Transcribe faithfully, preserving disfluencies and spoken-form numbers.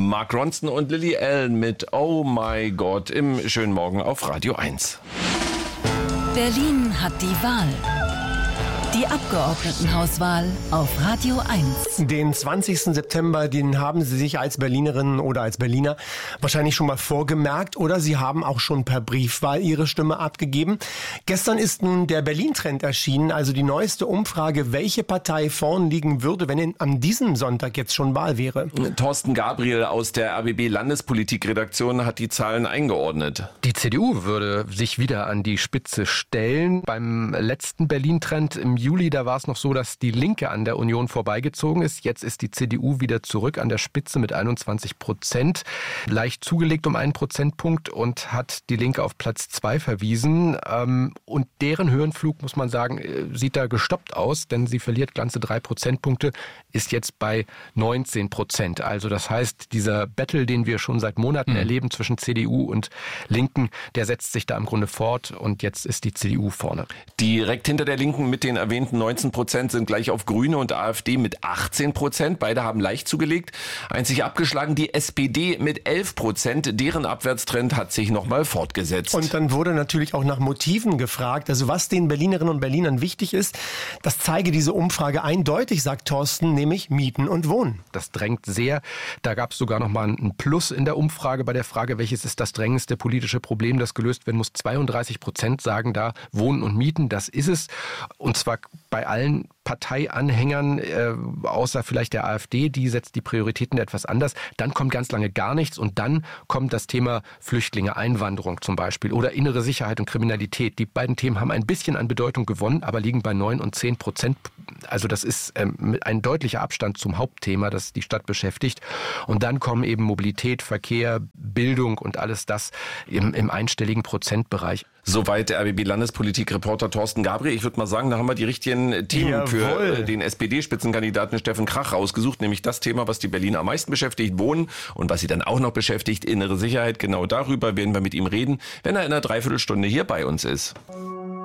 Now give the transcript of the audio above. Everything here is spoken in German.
Mark Ronson und Lily Allen mit Oh My God im schönen Morgen auf Radio eins. Berlin hat die Wahl. Die Abgeordnetenhauswahl auf Radio eins. Den zwanzigsten September, den haben Sie sich als Berlinerin oder als Berliner wahrscheinlich schon mal vorgemerkt oder Sie haben auch schon per Briefwahl Ihre Stimme abgegeben. Gestern ist nun der Berlin-Trend erschienen, also die neueste Umfrage, welche Partei vorn liegen würde, wenn an diesem Sonntag jetzt schon Wahl wäre. Thorsten Gabriel aus der R B B-Landespolitik-Redaktion hat die Zahlen eingeordnet. Die C D U würde sich wieder an die Spitze stellen. Beim letzten Berlin-Trend im Juli, da war es noch so, dass die Linke an der Union vorbeigezogen ist. Jetzt ist die C D U wieder zurück an der Spitze mit einundzwanzig Prozent. Leicht zugelegt um einen Prozentpunkt und hat die Linke auf Platz zwei verwiesen. Und deren Höhenflug, muss man sagen, sieht da gestoppt aus, denn sie verliert ganze drei Prozentpunkte, ist jetzt bei neunzehn Prozent. Also das heißt, dieser Battle, den wir schon seit Monaten mhm. erleben zwischen C D U und Linken, der setzt sich da im Grunde fort und jetzt ist die C D U vorne. Direkt hinter der Linken mit den erwähnten neunzehn Prozent sind gleich auf Grüne und AfD mit achtzehn Prozent. Beide haben leicht zugelegt. Einzig abgeschlagen die S P D mit elf Prozent. Deren Abwärtstrend hat sich nochmal fortgesetzt. Und dann wurde natürlich auch nach Motiven gefragt. Also was den Berlinerinnen und Berlinern wichtig ist, das zeige diese Umfrage eindeutig, sagt Thorsten, nämlich Mieten und Wohnen. Das drängt sehr. Da gab es sogar nochmal ein Plus in der Umfrage bei der Frage, welches ist das drängendste politische Problem, das gelöst werden muss. zweiunddreißig Prozent sagen da Wohnen und Mieten, das ist es. Und zwar bei allen Parteianhängern, äh, außer vielleicht der AfD, die setzt die Prioritäten etwas anders. Dann kommt ganz lange gar nichts und dann kommt das Thema Flüchtlinge, Einwanderung zum Beispiel oder innere Sicherheit und Kriminalität. Die beiden Themen haben ein bisschen an Bedeutung gewonnen, aber liegen bei neun und zehn Prozent. Also das ist ähm, ein deutlicher Abstand zum Hauptthema, das die Stadt beschäftigt. Und dann kommen eben Mobilität, Verkehr, Bildung und alles das im, im einstelligen Prozentbereich. Soweit der R B B-Landespolitik-Reporter Thorsten Gabriel. Ich würde mal sagen, da haben wir die richtigen Themen Jawohl. für den S P D-Spitzenkandidaten Steffen Krach rausgesucht, nämlich das Thema, was die Berliner am meisten beschäftigt, Wohnen, und was sie dann auch noch beschäftigt, innere Sicherheit. Genau darüber werden wir mit ihm reden, wenn er in einer Dreiviertelstunde hier bei uns ist.